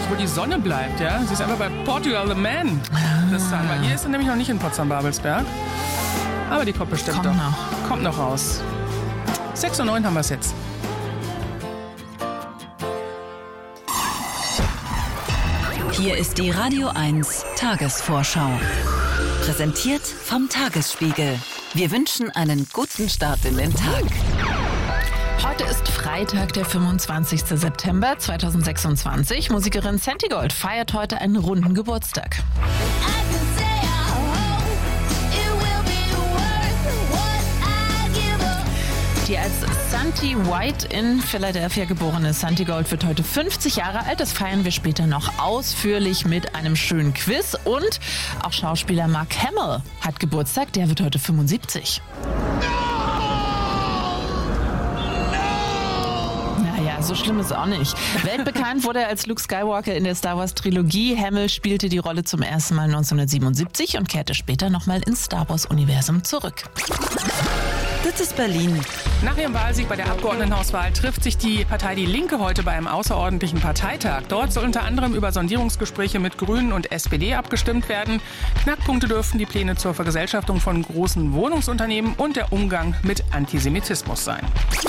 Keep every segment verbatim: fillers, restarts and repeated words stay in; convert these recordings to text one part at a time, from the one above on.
wo die Sonne bleibt, ja. Sie ist einfach bei Portugal the Man. Das sagen wir. Hier ist sie nämlich noch nicht in Potsdam-Babelsberg. Aber die kommt bestimmt Kommt doch. noch. Kommt noch raus. sechs Uhr neun haben wir es jetzt. Hier ist die Radio eins Tagesvorschau. Präsentiert vom Tagesspiegel. Wir wünschen einen guten Start in den Tag. Heute ist Freitag, der fünfundzwanzigster September zweitausendsechsundzwanzig. Musikerin Santigold feiert heute einen runden Geburtstag. Die als Santi White in Philadelphia geborene Santigold wird heute fünfzig Jahre alt. Das feiern wir später noch ausführlich mit einem schönen Quiz. Und auch Schauspieler Mark Hamill hat Geburtstag. Der wird heute fünfundsiebzig. Naja, so schlimm ist auch nicht. Weltbekannt wurde er als Luke Skywalker in der Star Wars Trilogie. Hamill spielte die Rolle zum ersten Mal neunzehnhundertsiebenundsiebzig und kehrte später nochmal ins Star Wars Universum zurück. Das ist Berlin. Nach ihrem Wahlsieg bei der Abgeordnetenhauswahl trifft sich die Partei Die Linke heute bei einem außerordentlichen Parteitag. Dort soll unter anderem über Sondierungsgespräche mit Grünen und S P D abgestimmt werden. Knackpunkte dürften die Pläne zur Vergesellschaftung von großen Wohnungsunternehmen und der Umgang mit Antisemitismus sein.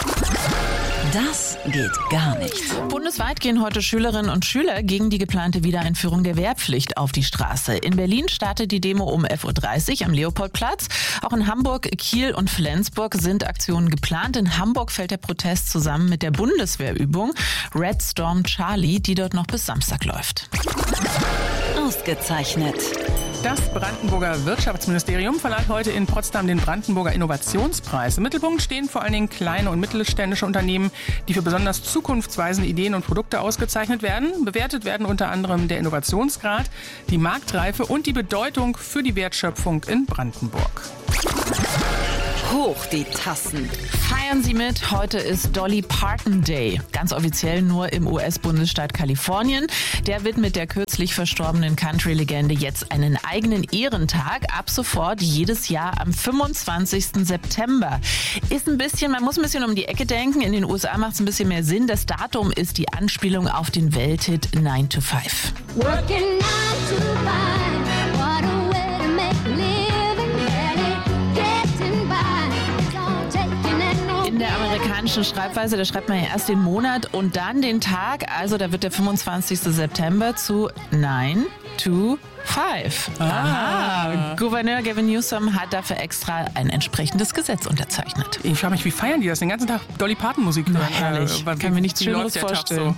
Das geht gar nicht. Bundesweit gehen heute Schülerinnen und Schüler gegen die geplante Wiedereinführung der Wehrpflicht auf die Straße. In Berlin startet die Demo um elf Uhr dreißig am Leopoldplatz. Auch in Hamburg, Kiel und Flensburg sind Aktionen geplant. In Hamburg fällt der Protest zusammen mit der Bundeswehrübung Red Storm Charlie, die dort noch bis Samstag läuft. Ausgezeichnet. Das Brandenburger Wirtschaftsministerium verleiht heute in Potsdam den Brandenburger Innovationspreis. Im Mittelpunkt stehen vor allen Dingen kleine und mittelständische Unternehmen, die für besonders zukunftsweisende Ideen und Produkte ausgezeichnet werden. Bewertet werden unter anderem der Innovationsgrad, die Marktreife und die Bedeutung für die Wertschöpfung in Brandenburg. Hoch die Tassen. Feiern Sie mit, heute ist Dolly Parton Day. Ganz offiziell nur im U S-Bundesstaat Kalifornien. Der widmet der kürzlich verstorbenen Country-Legende jetzt einen eigenen Ehrentag. Ab sofort jedes Jahr am fünfundzwanzigsten September. Ist ein bisschen, man muss ein bisschen um die Ecke denken. In den U S A macht es ein bisschen mehr Sinn. Das Datum ist die Anspielung auf den Welthit nine to five. Working nine to five, what a way to make a living, barely getting by, don't taking it no. In der amerikanischen Schreibweise, da schreibt man ja erst den Monat und dann den Tag. Also da wird der fünfundzwanzigster September zu nine to five. Aha. Gouverneur Gavin Newsom hat dafür extra ein entsprechendes Gesetz unterzeichnet. Ich frage mich, wie feiern die das? Den ganzen Tag Dolly Parton Musik hören? Na, herrlich. Äh, Kann mir nichts wie Schöneres läuft der Tag vorstellen.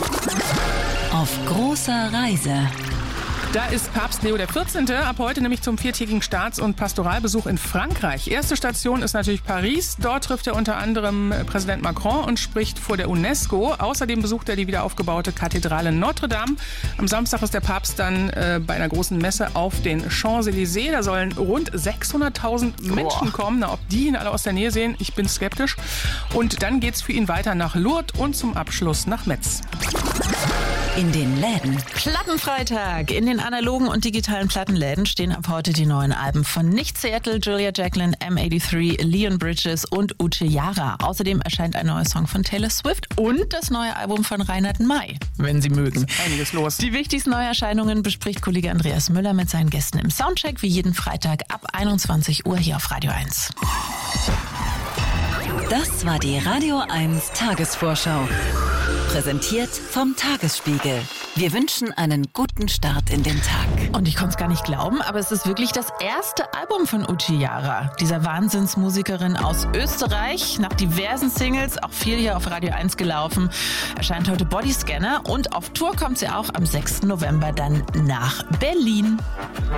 So? Auf großer Reise. Da ist Papst Leo der vierzehnte ab heute nämlich zum viertägigen Staats- und Pastoralbesuch in Frankreich. Erste Station ist natürlich Paris. Dort trifft er unter anderem Präsident Macron und spricht vor der UNESCO. Außerdem besucht er die wiederaufgebaute Kathedrale Notre Dame. Am Samstag ist der Papst dann äh, bei einer großen Messe auf den Champs-Élysées. Da sollen rund sechshunderttausend Menschen kommen. Na, ob die ihn alle aus der Nähe sehen, ich bin skeptisch. Und dann geht's für ihn weiter nach Lourdes und zum Abschluss nach Metz. In den Läden. Plattenfreitag. In den analogen und digitalen Plattenläden stehen ab heute die neuen Alben von Nicht Seattle, Julia Jacqueline, M dreiundachtzig, Leon Bridges und Uche Jara. Außerdem erscheint ein neuer Song von Taylor Swift und das neue Album von Reinhard May, wenn Sie mögen. Einiges los. Die wichtigsten Neuerscheinungen bespricht Kollege Andreas Müller mit seinen Gästen im Soundcheck, wie jeden Freitag ab einundzwanzig Uhr hier auf Radio eins. Das war die Radio eins Tagesvorschau. Präsentiert vom Tagesspiegel. Wir wünschen einen guten Start in den Tag. Und ich konnte es gar nicht glauben, aber es ist wirklich das erste Album von Uche Jara, dieser Wahnsinnsmusikerin aus Österreich. Nach diversen Singles, auch viel hier auf Radio eins gelaufen, erscheint heute Bodyscanner und auf Tour kommt sie auch am sechsten November dann nach Berlin.